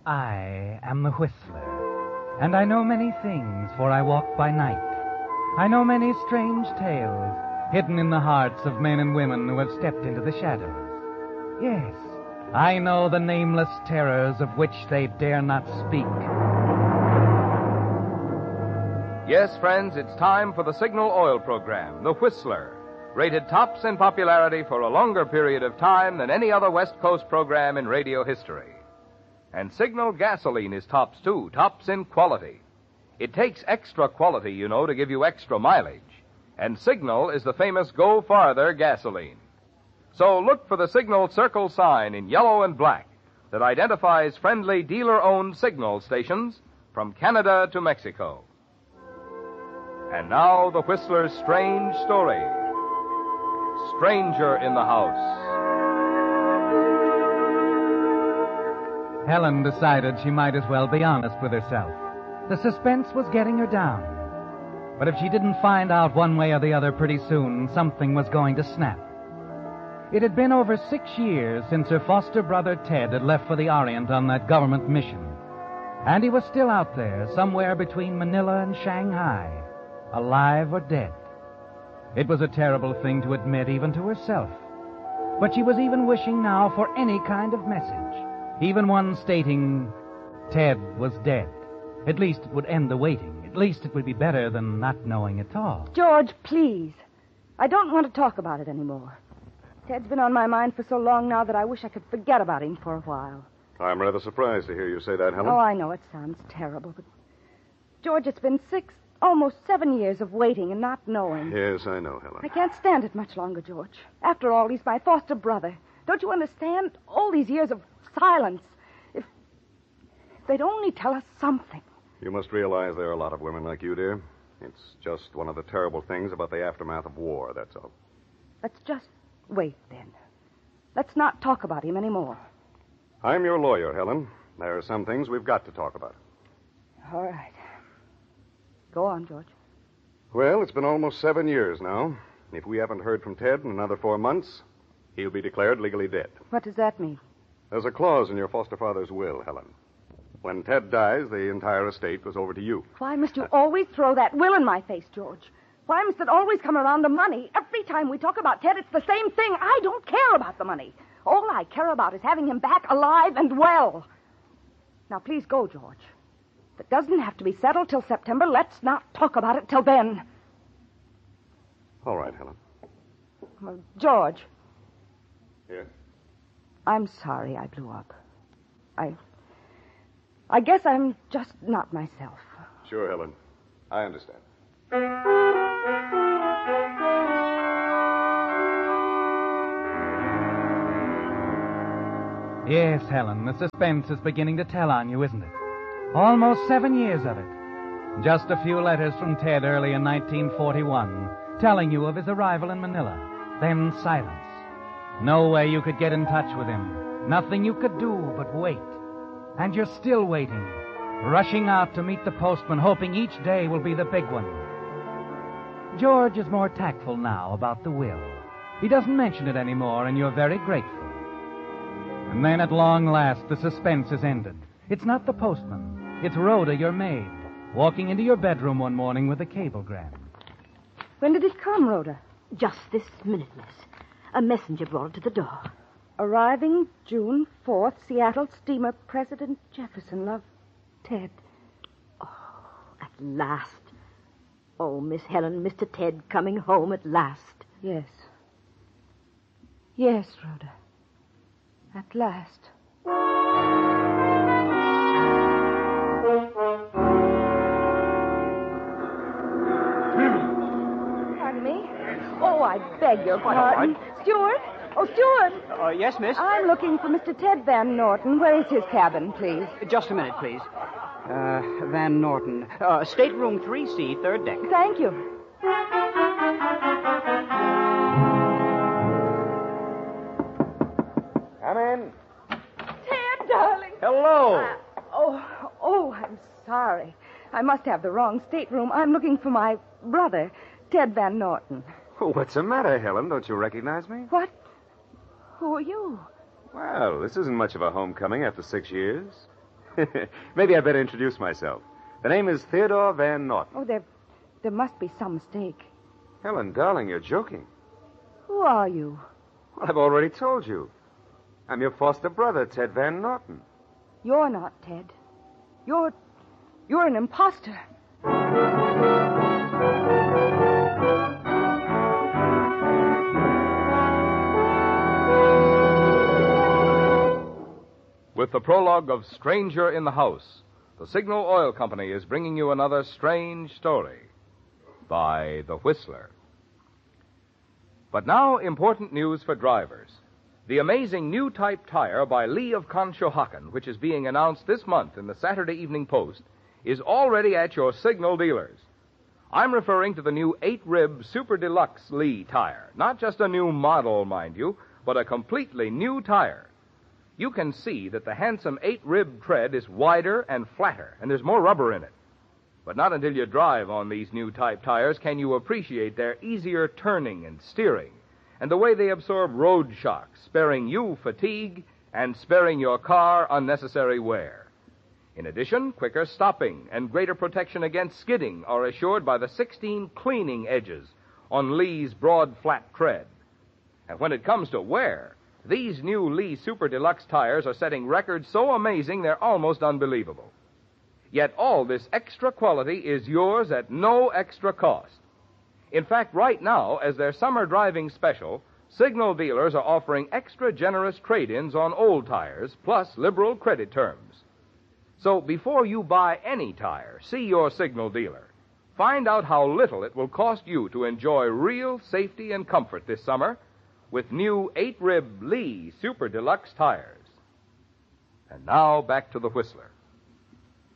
I am the Whistler, and I know many things, for I walk by night. I know many strange tales, hidden in the hearts of men and women who have stepped into the shadows. Yes, I know the nameless terrors of which they dare not speak. Yes, friends, it's time for the Signal Oil program, The Whistler, rated tops in popularity for a longer period of time than any other West Coast program in radio history. And Signal gasoline is tops, too, tops in quality. It takes extra quality, you know, to give you extra mileage. And Signal is the famous Go Farther gasoline. So look for the Signal circle sign in yellow and black that identifies friendly dealer-owned Signal stations from Canada to Mexico. And now, the Whistler's strange story. Stranger in the House. Helen decided she might as well be honest with herself. The suspense was getting her down. But if she didn't find out one way or the other pretty soon, something was going to snap. It had been over 6 years since her foster brother Ted had left for the Orient on that government mission. And he was still out there, somewhere between Manila and Shanghai, alive or dead. It was a terrible thing to admit even to herself. But she was even wishing now for any kind of message. Even one stating Ted was dead. At least it would end the waiting. At least it would be better than not knowing at all. George, please. I don't want to talk about it anymore. Ted's been on my mind for so long now that I wish I could forget about him for a while. I'm rather surprised to hear you say that, Helen. Oh, I know it sounds terrible, but... George, it's been 6, almost 7 years of waiting and not knowing. Yes, I know, Helen. I can't stand it much longer, George. After all, he's my foster brother. Don't you understand? All these years of silence. If they'd only tell us something. You must realize there are a lot of women like you, dear. It's just one of the terrible things about the aftermath of war, that's all. Let's just wait, then. Let's not talk about him anymore. I'm your lawyer, Helen. There are some things we've got to talk about. All right. Go on, George. Well, it's been almost 7 years now. If we haven't heard from Ted in another 4 months, he'll be declared legally dead. What does that mean? There's a clause in your foster father's will, Helen. When Ted dies, the entire estate goes over to you. Why must you always throw that will in my face, George? Why must it always come around to money? Every time we talk about Ted, it's the same thing. I don't care about the money. All I care about is having him back alive and well. Now, please go, George. If it doesn't have to be settled till September, let's not talk about it till then. All right, Helen. Well, George. Yes? I'm sorry I blew up. I guess I'm just not myself. Sure, Helen. I understand. Yes, Helen, the suspense is beginning to tell on you, isn't it? Almost 7 years of it. Just a few letters from Ted early in 1941, telling you of his arrival in Manila. Then silence. No way you could get in touch with him. Nothing you could do but wait. And you're still waiting, rushing out to meet the postman, hoping each day will be the big one. George is more tactful now about the will. He doesn't mention it anymore, and you're very grateful. And then at long last, the suspense is ended. It's not the postman. It's Rhoda, your maid, walking into your bedroom one morning with a cablegram. When did it come, Rhoda? Just this minute, miss. A messenger brought it to the door. Arriving June 4th, Seattle steamer President Jefferson. Love, Ted. Oh, at last. Oh, Miss Helen, Mr. Ted coming home at last. Yes. Yes, Rhoda. At last. Pardon me? Oh, I beg your pardon. Stuart? Oh, Stuart! Yes, miss? I'm looking for Mr. Ted Van Norton. Where is his cabin, please? Just a minute, please. Van Norton. Stateroom 3C, third deck. Thank you. Come in. Ted, darling. Hello. I'm sorry. I must have the wrong stateroom. I'm looking for my brother, Ted Van Norton. Oh, what's the matter, Helen? Don't you recognize me? What? Who are you? Well, this isn't much of a homecoming after 6 years. Maybe I better introduce myself. The name is Theodore Van Norton. Oh, there must be some mistake. Helen, darling, you're joking. Who are you? Well, I've already told you. I'm your foster brother, Ted Van Norton. You're not Ted. You're an imposter. With the prologue of Stranger in the House, the Signal Oil Company is bringing you another strange story by The Whistler. But now, important news for drivers. The amazing new type tire by Lee of Conshohocken, which is being announced this month in the Saturday Evening Post, is already at your Signal dealers. I'm referring to the new 8-rib Super Deluxe Lee tire. Not just a new model, mind you, but a completely new tire. You can see that the handsome 8-rib tread is wider and flatter, and there's more rubber in it. But not until you drive on these new type tires can you appreciate their easier turning and steering, and the way they absorb road shocks, sparing you fatigue and sparing your car unnecessary wear. In addition, quicker stopping and greater protection against skidding are assured by the 16 cleaning edges on Lee's broad, flat tread. And when it comes to wear, these new Lee Super Deluxe tires are setting records so amazing they're almost unbelievable. Yet all this extra quality is yours at no extra cost. In fact, right now, as their summer driving special, Signal dealers are offering extra generous trade-ins on old tires, plus liberal credit terms. So before you buy any tire, see your Signal dealer. Find out how little it will cost you to enjoy real safety and comfort this summer with new 8-rib Lee Super Deluxe tires. And now back to the Whistler.